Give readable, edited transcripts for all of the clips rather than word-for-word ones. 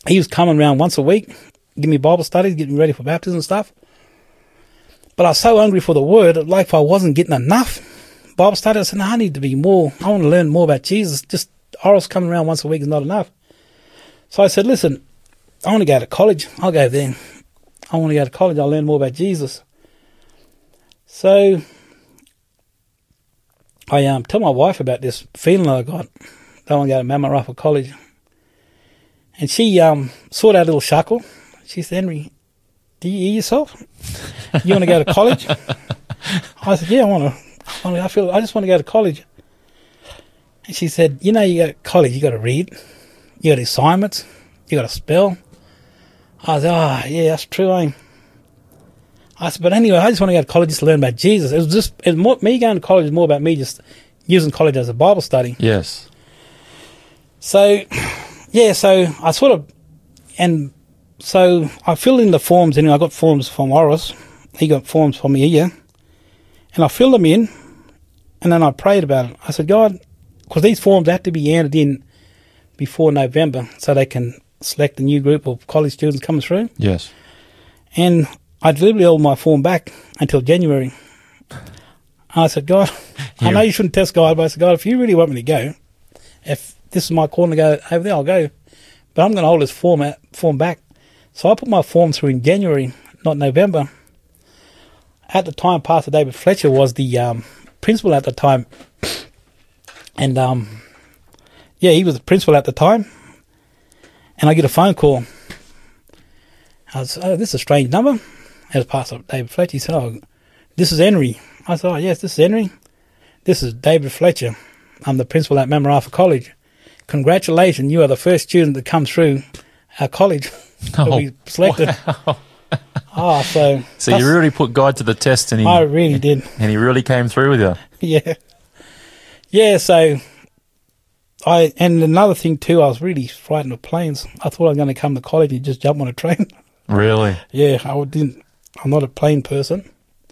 he was coming around once a week, give me Bible studies, get me ready for baptism and stuff. But I was so hungry for the word, like if I wasn't getting enough Bible study, I said, no, I need to be more. I want to learn more about Jesus. Just orals coming around once a week is not enough. So I said, listen, I want to go to college. I'll go there. I want to go to college. I'll learn more about Jesus. So I tell my wife about this feeling I got. I want to go to Mama Rafa College. And she saw that little chuckle. She said, Henry, do you hear yourself? You want to go to college? I said, yeah, I just want to go to college. And she said, you know, you go to college, you got to read. You got assignments. You got to spell. I said, oh, yeah, that's true. I said, but anyway, I just want to go to college just to learn about Jesus. Me going to college is more about me just using college as a Bible study. Yes. So, yeah, so I filled in the forms, and I got forms from Oris. He got forms from me here. And I filled them in, and then I prayed about it. I said, God, because these forms have to be handed in before November so they can select a new group of college students coming through. Yes. And I deliberately held my form back until January. And I said, God, I know you shouldn't test God, but I said, God, if you really want me to go, if this is my calling to go over there, I'll go. But I'm going to hold this form back. So I put my form through in January, not November. At the time, Pastor David Fletcher was the principal at the time. And, he was the principal at the time. And I get a phone call. I was, this is a strange number. It was Pastor David Fletcher. He said, this is Henry. I said, yes, this is Henry. This is David Fletcher. I'm the principal at Mama Rafa College. Congratulations, you are the first student that comes through our college that we selected. Wow. So you really put God to the test, and I really did. And he really came through with you. Yeah. Yeah, so and another thing too, I was really frightened of planes. I thought I was going to come to college and just jump on a train. Really? Yeah, I'm not a plane person.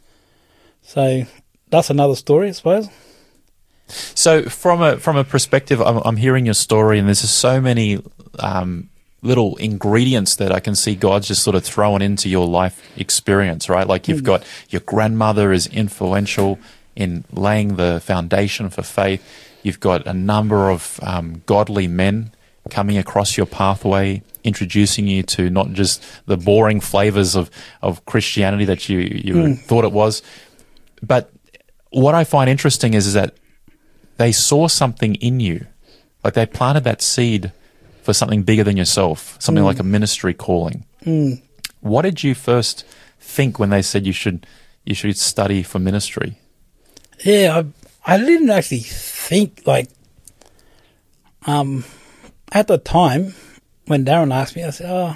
So that's another story, I suppose. So from a perspective, I'm hearing your story, and there's just so many little ingredients that I can see God's just sort of throwing into your life experience, right? Like you've got your grandmother is influential in laying the foundation for faith. You've got a number of godly men coming across your pathway, introducing you to not just the boring flavors of Christianity that you thought it was. But what I find interesting is that they saw something in you. Like they planted that seed for something bigger than yourself, something like a ministry calling. What did you first think when they said you should study for ministry? Yeah, I didn't actually think like at the time when Darren asked me, I said,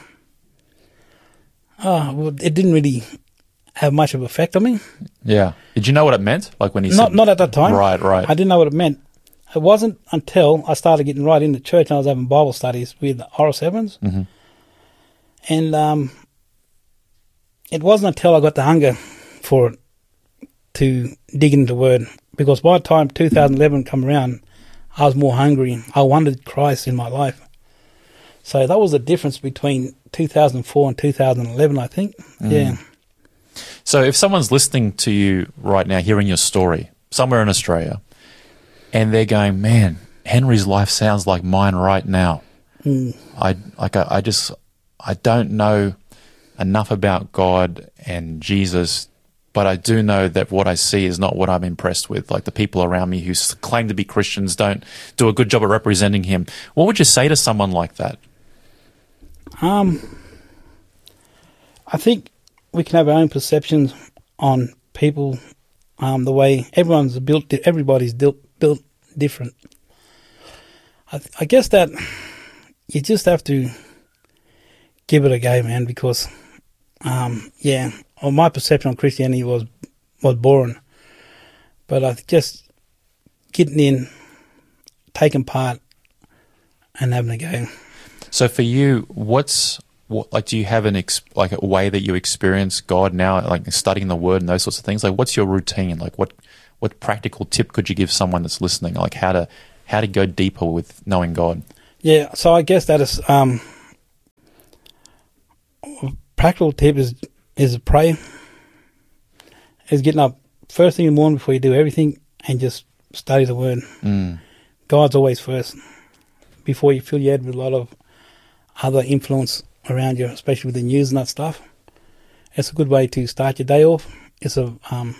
well, it didn't really have much of an effect on me. Yeah. Did you know what it meant? Like when he said... Not at that time. Right. I didn't know what it meant. It wasn't until I started getting right into church and I was having Bible studies with Horace Evans. Mm-hmm. And it wasn't until I got the hunger for it to dig into the Word. Because by the time 2011 come around, I was more hungry. I wanted Christ in my life. So that was the difference between 2004 and 2011, I think. Yeah. So if someone's listening to you right now, hearing your story, somewhere in Australia, and they're going, man, Henry's life sounds like mine right now. I don't know enough about God and Jesus, but I do know that what I see is not what I'm impressed with. Like the people around me who claim to be Christians don't do a good job at representing him. What would you say to someone like that? I think we can have our own perceptions on people, the way everybody's built different. I guess that you just have to give it a go, man, because, my perception on Christianity was boring. But I just getting in, taking part, and having a go. So for you, do you have a way that you experience God now, like studying the Word and those sorts of things? Like, what's your routine? Like, what practical tip could you give someone that's listening? Like, how to go deeper with knowing God? Yeah, so I guess that is practical tip is to pray. Is getting up first thing in the morning before you do everything and just study the Word. God's always first. Before you fill your head with a lot of other influence around you, especially with the news and that stuff. It's a good way to start your day off. It's it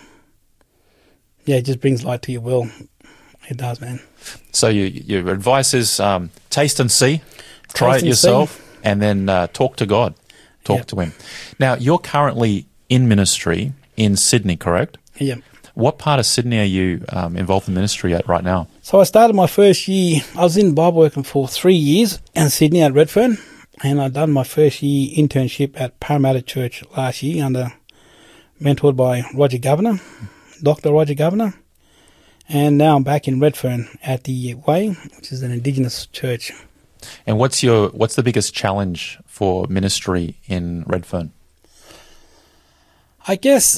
just brings light to your will. It does, man. So your advice is taste and see, try it yourself, and then talk to God, talk to Him. Now, you're currently in ministry in Sydney, correct? Yeah. What part of Sydney are you involved in ministry at right now? So I started my first year, I was in Bible working for 3 years in Sydney at Redfern, and I'd done my first year internship at Parramatta Church last year mentored by Roger Governor, Dr. Roger Governor, and now I'm back in Redfern at the Way, which is an Indigenous church. And what's the biggest challenge for ministry in Redfern? I guess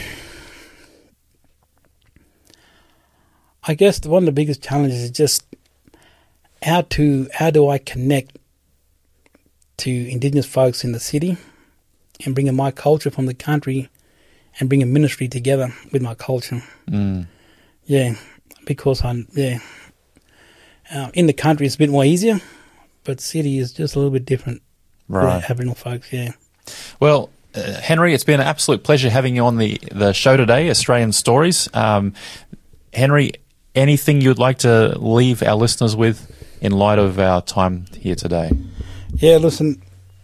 one of the biggest challenges is just how do I connect to Indigenous folks in the city and bringing my culture from the country and bringing ministry together with my culture. Yeah, because in the country it's a bit more easier, but city is just a little bit different for Aboriginal folks, yeah. Well, Henry, it's been an absolute pleasure having you on the show today, Australian Stories. Henry, anything you'd like to leave our listeners with in light of our time here today? Yeah, listen,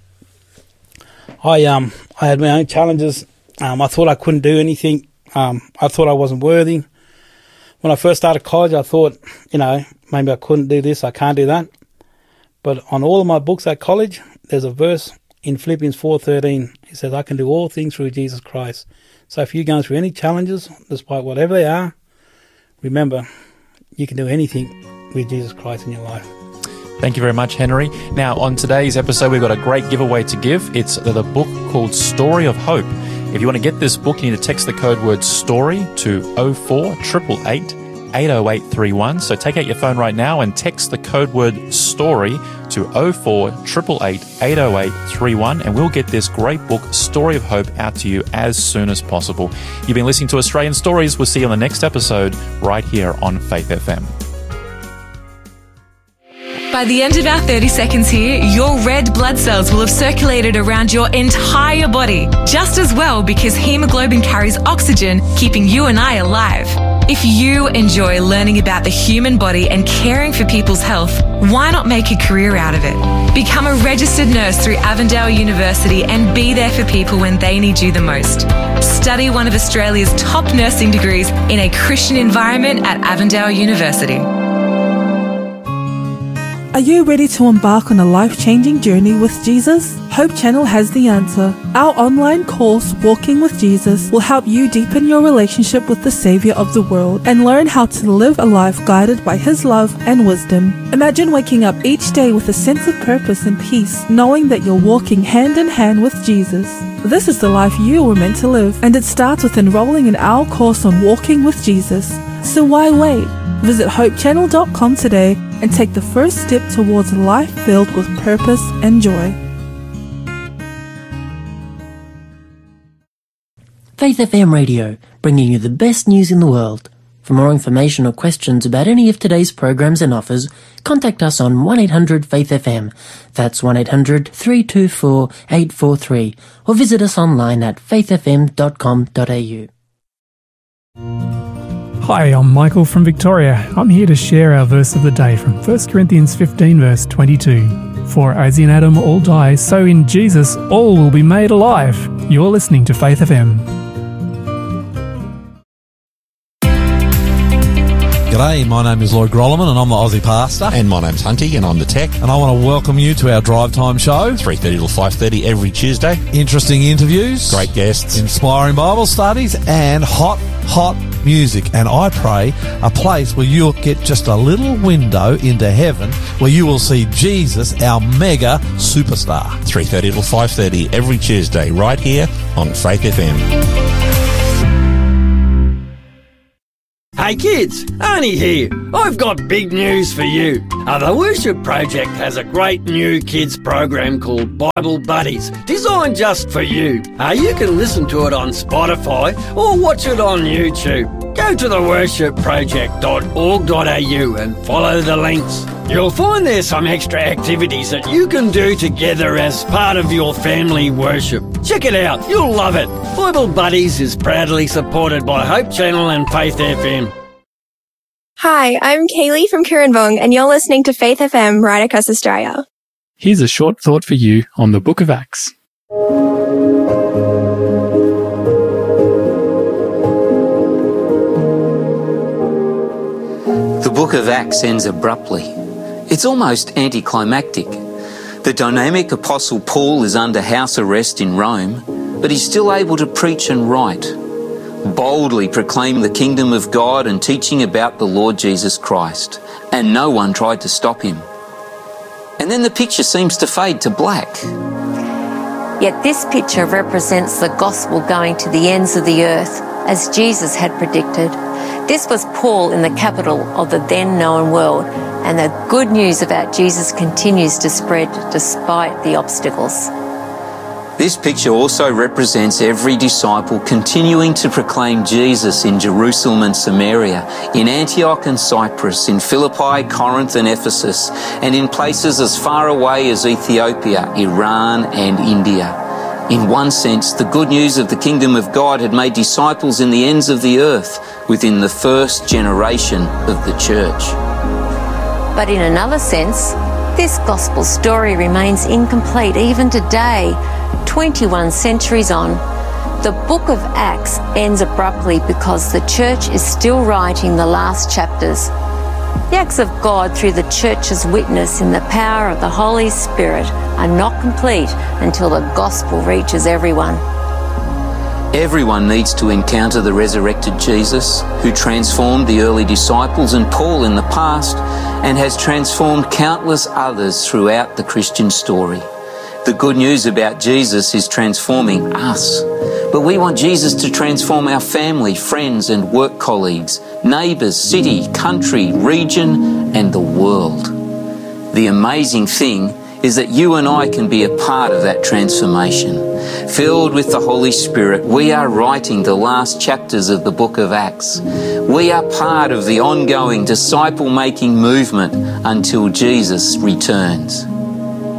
I had my own challenges. I thought I couldn't do anything. I thought I wasn't worthy. When I first started college, I thought, maybe I couldn't do this, I can't do that. But on all of my books at college, there's a verse in Philippians 4:13. It says, I can do all things through Jesus Christ. So if you're going through any challenges, despite whatever they are, remember, you can do anything with Jesus Christ in your life. Thank you very much, Henry. Now, on today's episode, we've got a great giveaway to give. It's the book called Story of Hope. If you want to get this book, you need to text the code word STORY to 0488 80831. So take out your phone right now and text the code word STORY to 0488 80831, and we'll get this great book, Story of Hope, out to you as soon as possible. You've been listening to Australian Stories. We'll see you on the next episode right here on Faith FM. By the end of our 30 seconds here, your red blood cells will have circulated around your entire body, just as well because hemoglobin carries oxygen, keeping you and I alive. If you enjoy learning about the human body and caring for people's health, why not make a career out of it? Become a registered nurse through Avondale University and be there for people when they need you the most. Study one of Australia's top nursing degrees in a Christian environment at Avondale University. Are you ready to embark on a life-changing journey with Jesus? Hope Channel has the answer. Our online course, Walking with Jesus, will help you deepen your relationship with the Saviour of the world and learn how to live a life guided by His love and wisdom. Imagine waking up each day with a sense of purpose and peace, knowing that you're walking hand in hand with Jesus. This is the life you were meant to live, and it starts with enrolling in our course on Walking with Jesus. So why wait? Visit hopechannel.com today and take the first step towards a life filled with purpose and joy. Faith FM Radio, bringing you the best news in the world. For more information or questions about any of today's programs and offers, contact us on 1-800-FAITH-FM. That's 1-800-324-843. Or visit us online at faithfm.com.au. Hi, I'm Michael from Victoria. I'm here to share our verse of the day from 1 Corinthians 15 verse 22. For as in Adam all die, so in Jesus all will be made alive. You're listening to Faith FM. G'day, my name is Lloyd Grolleman and I'm the Aussie Pastor. And my name's Hunty and I'm the Tech. And I want to welcome you to our Drive Time show. 3:30 till 5:30 every Tuesday. Interesting interviews. Great guests. Inspiring Bible studies and hot music. And I pray a place where you'll get just a little window into heaven where you will see Jesus, our mega superstar. 3:30 till 5:30 every Tuesday right here on Faith FM. Hey, Hey kids, Arnie here. I've got big news for you. The Worship Project has a great new kids program called Bible Buddies, designed just for you. You can listen to it on Spotify or watch it on YouTube. Go to theworshipproject.org.au and follow the links. You'll find there's some extra activities that you can do together as part of your family worship. Check it out, you'll love it. Bible Buddies is proudly supported by Hope Channel and Faith FM. Hi, I'm Kaylee from Kurrambong, and you're listening to Faith FM right across Australia. Here's a short thought for you on the Book of Acts. The Book of Acts ends abruptly. It's almost anticlimactic. The dynamic Apostle Paul is under house arrest in Rome, but he's still able to preach and write, boldly proclaim the kingdom of God and teaching about the Lord Jesus Christ, and no one tried to stop him. And then the picture seems to fade to black. Yet this picture represents the gospel going to the ends of the earth, as Jesus had predicted. This was Paul in the capital of the then known world, and the good news about Jesus continues to spread despite the obstacles. This picture also represents every disciple continuing to proclaim Jesus in Jerusalem and Samaria, in Antioch and Cyprus, in Philippi, Corinth and Ephesus, and in places as far away as Ethiopia, Iran and India. In one sense, the good news of the kingdom of God had made disciples in the ends of the earth within the first generation of the church. But in another sense, this gospel story remains incomplete even today, 21 centuries on. The book of Acts ends abruptly because the church is still writing the last chapters. The acts of God through the church's witness in the power of the Holy Spirit are not complete until the gospel reaches everyone. Everyone needs to encounter the resurrected Jesus, who transformed the early disciples and Paul in the past, and has transformed countless others throughout the Christian story. The good news about Jesus is transforming us, but we want Jesus to transform our family, friends and work colleagues, neighbours, city, country, region and the world. The amazing thing is that you and I can be a part of that transformation. Filled with the Holy Spirit, we are writing the last chapters of the book of Acts. We are part of the ongoing disciple-making movement until Jesus returns.